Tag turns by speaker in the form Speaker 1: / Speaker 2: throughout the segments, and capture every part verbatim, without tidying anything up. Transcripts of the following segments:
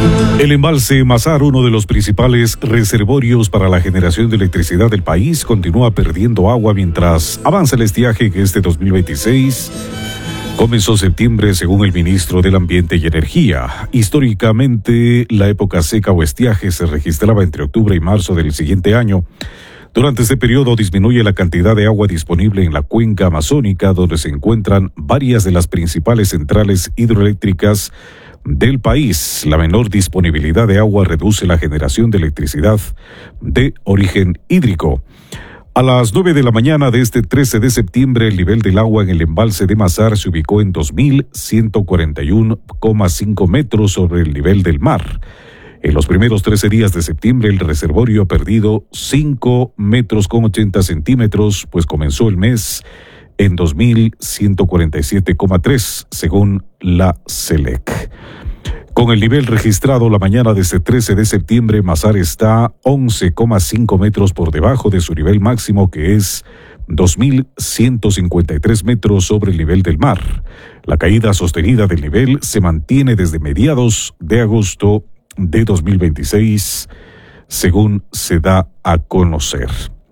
Speaker 1: El embalse Mazar, uno de los principales reservorios para la generación de electricidad del país, continúa perdiendo agua mientras avanza el estiaje que este dos mil veintiséis comenzó septiembre, según el ministro del Ambiente y Energía. Históricamente, la época seca o estiaje se registraba entre octubre y marzo del siguiente año. Durante este periodo disminuye la cantidad de agua disponible en la cuenca amazónica, donde se encuentran varias de las principales centrales hidroeléctricas del país. La menor disponibilidad de agua reduce la generación de electricidad de origen hídrico. A las nueve de la mañana de este trece de septiembre, el nivel del agua en el embalse de Mazar se ubicó en dos mil ciento cuarenta y uno coma cinco metros sobre el nivel del mar. En los primeros trece días de septiembre, el reservorio ha perdido cinco metros con ochenta centímetros, pues comenzó el mes en dos mil ciento cuarenta y siete coma tres, según la SELEC. Con el nivel registrado la mañana de este trece de septiembre, Mazar está once coma cinco metros por debajo de su nivel máximo, que es dos mil ciento cincuenta y tres metros sobre el nivel del mar. La caída sostenida del nivel se mantiene desde mediados de agosto de dos mil veintiséis, según se da a conocer.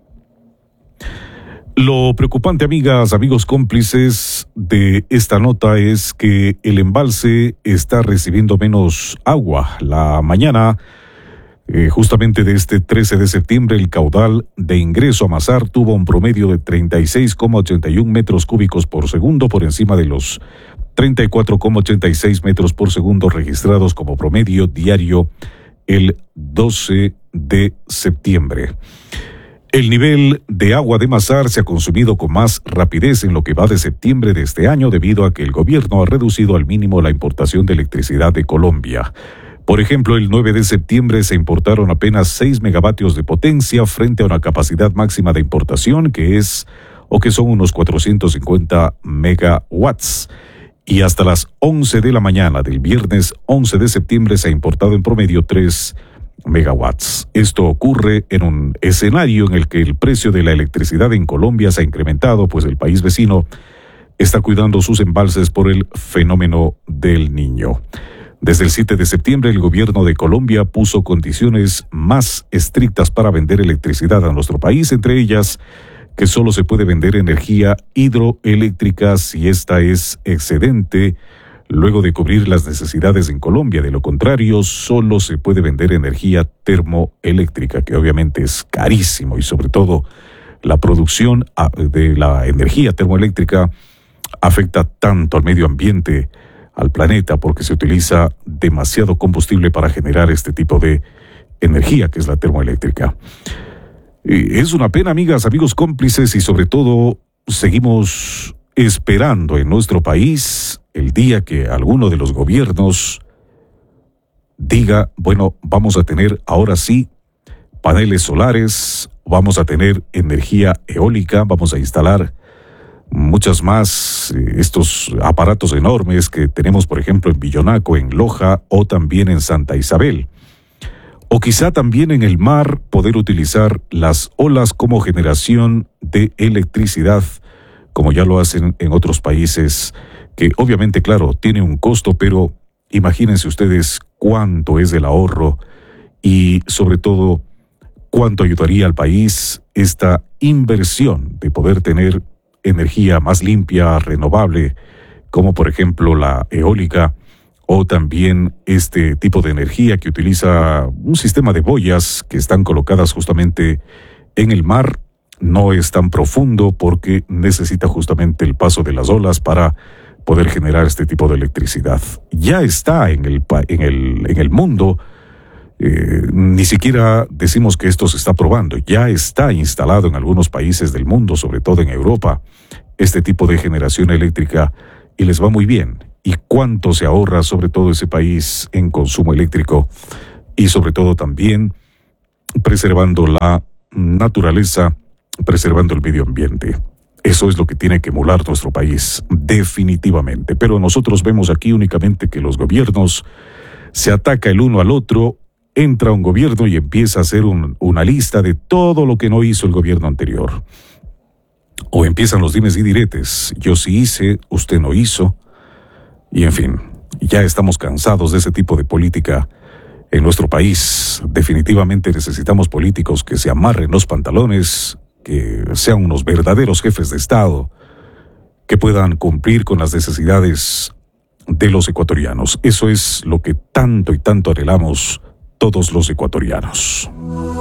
Speaker 1: Lo preocupante, amigas, amigos cómplices, de esta nota es que el embalse está recibiendo menos agua. La mañana, eh, justamente de este trece de septiembre, el caudal de ingreso a Mazar tuvo un promedio de treinta y seis coma ochenta y uno metros cúbicos por segundo, por encima de los treinta y cuatro coma ochenta y seis metros por segundo registrados como promedio diario el doce de septiembre. El nivel de agua de Mazar se ha consumido con más rapidez en lo que va de septiembre de este año, debido a que el gobierno ha reducido al mínimo la importación de electricidad de Colombia. Por ejemplo, el nueve de septiembre se importaron apenas seis megavatios de potencia frente a una capacidad máxima de importación que es o que son unos cuatrocientos cincuenta megawatts. Y hasta las once de la mañana del viernes once de septiembre se ha importado en promedio tres megawatts. Esto ocurre en un escenario en el que el precio de la electricidad en Colombia se ha incrementado, pues el país vecino está cuidando sus embalses por el fenómeno del Niño. Desde el siete de septiembre, el gobierno de Colombia puso condiciones más estrictas para vender electricidad a nuestro país, entre ellas que solo se puede vender energía hidroeléctrica si esta es excedente, luego de cubrir las necesidades en Colombia. De lo contrario, solo se puede vender energía termoeléctrica, que obviamente es carísimo, y sobre todo la producción de la energía termoeléctrica afecta tanto al medio ambiente, al planeta, porque se utiliza demasiado combustible para generar este tipo de energía que es la termoeléctrica. Es una pena, amigas, amigos cómplices, y sobre todo seguimos esperando en nuestro país el día que alguno de los gobiernos diga, bueno, vamos a tener ahora sí paneles solares, vamos a tener energía eólica, vamos a instalar muchas más, eh, estos aparatos enormes que tenemos, por ejemplo, en Villonaco, en Loja o también en Santa Isabel. O quizá también en el mar poder utilizar las olas como generación de electricidad, como ya lo hacen en otros países, que obviamente, claro, tiene un costo, pero imagínense ustedes cuánto es el ahorro y sobre todo cuánto ayudaría al país esta inversión de poder tener energía más limpia, renovable, como por ejemplo la eólica, o también este tipo de energía que utiliza un sistema de boyas que están colocadas justamente en el mar. No es tan profundo porque necesita justamente el paso de las olas para poder generar este tipo de electricidad. Ya está en el, en el, en el mundo, eh, ni siquiera decimos que esto se está probando, ya está instalado en algunos países del mundo, sobre todo en Europa, este tipo de generación eléctrica, y les va muy bien. Y cuánto se ahorra sobre todo ese país en consumo eléctrico, y sobre todo también preservando la naturaleza, preservando el medio ambiente. Eso es lo que tiene que emular nuestro país, definitivamente. Pero nosotros vemos aquí únicamente que los gobiernos se ataca el uno al otro. Entra un gobierno y empieza a hacer un, una lista de todo lo que no hizo el gobierno anterior. O empiezan los dimes y diretes. Yo sí hice, usted no hizo. Y en fin, ya estamos cansados de ese tipo de política en nuestro país. Definitivamente necesitamos políticos que se amarren los pantalones, que sean unos verdaderos jefes de Estado, que puedan cumplir con las necesidades de los ecuatorianos. Eso es lo que tanto y tanto anhelamos todos los ecuatorianos.